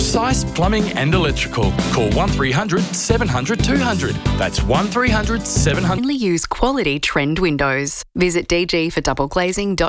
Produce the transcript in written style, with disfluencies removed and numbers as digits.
Precise Plumbing and Electrical. Call 1300 700 200. That's 1300 700. Only use quality Trend windows. Visit dgfordoubleglazing.com.